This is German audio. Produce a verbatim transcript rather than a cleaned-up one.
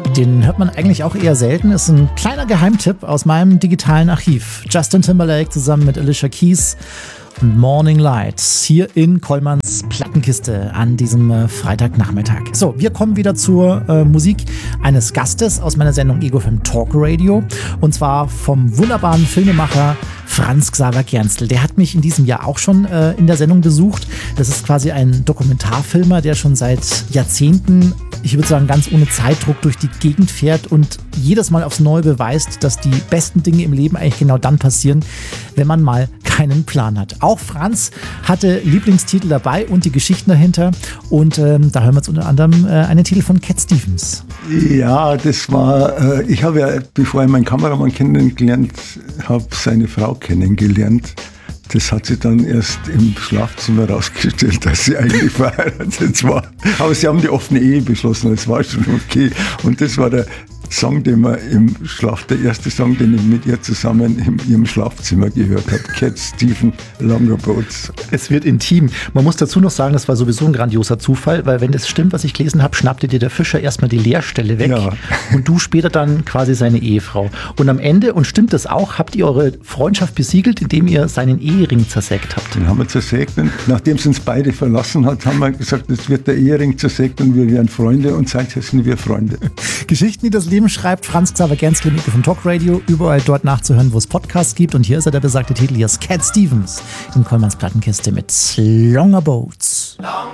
Den hört man eigentlich auch eher selten. Ist ein kleiner Geheimtipp aus meinem digitalen Archiv. Justin Timberlake zusammen mit Alicia Keys und Morning Lights hier in Kollmanns Plattenkiste an diesem äh, Freitagnachmittag. So, wir kommen wieder zur äh, Musik eines Gastes aus meiner Sendung Ego-Film Talk Radio und zwar vom wunderbaren Filmemacher Franz Xaver Gernstel. Der hat mich in diesem Jahr auch schon äh, in der Sendung besucht. Das ist quasi ein Dokumentarfilmer, der schon seit Jahrzehnten, ich würde sagen, ganz ohne Zeitdruck durch die Gegend fährt und jedes Mal aufs Neue beweist, dass die besten Dinge im Leben eigentlich genau dann passieren, wenn man mal keinen Plan hat. Auch Franz hatte Lieblingstitel dabei und die Geschichten dahinter. Und ähm, da hören wir jetzt unter anderem äh, einen Titel von Cat Stevens. Ja, das war, äh, ich habe ja, bevor ich meinen Kameramann kennengelernt habe, seine Frau kennengelernt. Das hat sich dann erst im Schlafzimmer rausgestellt, dass sie eigentlich verheiratet war. Aber sie haben die offene Ehe beschlossen, das war schon okay. Und das war der Song, den wir im Schlaf, der erste Song, den ich mit ihr zusammen in ihrem Schlafzimmer gehört habe. Cat Stevens, Longer Boats. Es wird intim. Man muss dazu noch sagen, das war sowieso ein grandioser Zufall, weil wenn das stimmt, was ich gelesen habe, schnappte dir der Fischer erstmal die Leerstelle weg ja. und du später dann quasi seine Ehefrau. Und am Ende, und stimmt das auch, habt ihr eure Freundschaft besiegelt, indem ihr seinen Ehering zersägt habt. Den haben wir zersägt und nachdem es uns beide verlassen hat, haben wir gesagt, es wird der Ehering zersägt und wir wären Freunde und seither sind wir Freunde. Geschichten, die das Leben schreibt, Franz Xaver Gernstel vom Talk Radio, überall dort nachzuhören, wo es Podcasts gibt. Und hier ist er, der besagte Titel, hier ist Cat Stevens in Kollmanns Plattenkiste mit Longer Boats.